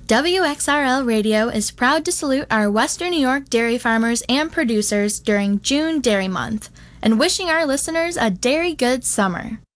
WXRL Radio is proud to salute our Western New York dairy farmers and producers during June Dairy Month, and wishing our listeners a dairy good summer.